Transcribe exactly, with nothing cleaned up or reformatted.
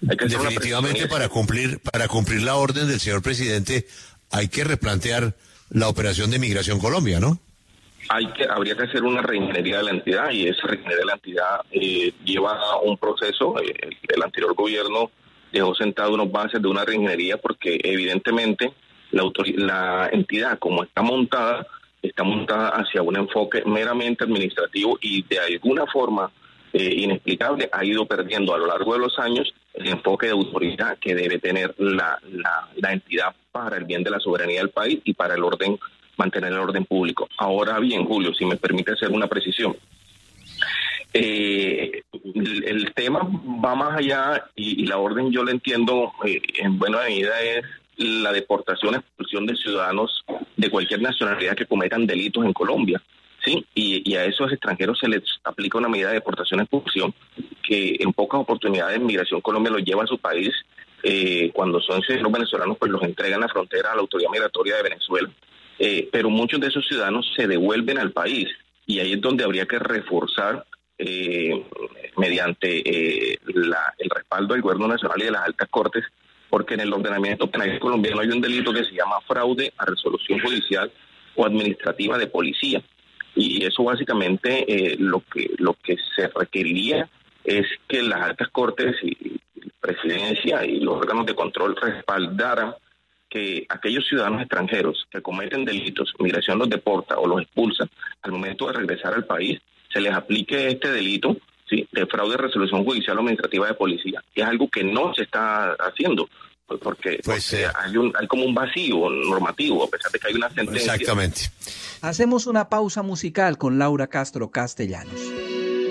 Hay que hacer una Definitivamente para cumplir, para cumplir la orden del señor presidente hay que replantear la operación de Migración Colombia, ¿no? Hay que, habría que hacer una reingeniería de la entidad y esa reingeniería de la entidad eh, lleva un proceso. Eh, el anterior gobierno dejó sentado unas bases de una reingeniería porque evidentemente la, autor- la entidad como está montada, está montada hacia un enfoque meramente administrativo y de alguna forma eh, inexplicable ha ido perdiendo a lo largo de los años el enfoque de autoridad que debe tener la, la, la entidad para el bien de la soberanía del país y para el orden, mantener el orden público. Ahora bien, Julio, si me permite hacer una precisión. Eh, el, el tema va más allá y, y la orden yo la entiendo eh, en buena medida es la deportación, expulsión de ciudadanos de cualquier nacionalidad que cometan delitos en Colombia, ¿sí? Y, y a esos extranjeros se les aplica una medida de deportación, expulsión, que en pocas oportunidades Migración Colombia los lleva a su país. Eh, cuando son ciudadanos venezolanos, pues los entregan a la frontera a la autoridad migratoria de Venezuela. Eh, pero muchos de esos ciudadanos se devuelven al país y ahí es donde habría que reforzar eh, mediante eh, la, el respaldo del gobierno nacional y de las altas cortes, porque en el ordenamiento penal colombiano hay un delito que se llama fraude a resolución judicial o administrativa de policía y eso básicamente eh, lo que lo que se requeriría es que las altas cortes y presidencia y los órganos de control respaldaran que aquellos ciudadanos extranjeros que cometen delitos, migración los deporta o los expulsa, al momento de regresar al país, se les aplique este delito, ¿sí?, de fraude de resolución judicial o administrativa de policía. Y es algo que no se está haciendo, porque, Pues, porque eh, hay, un, hay como un vacío normativo, a pesar de que hay una sentencia. Exactamente. Hacemos una pausa musical con Laura Castro Castellanos.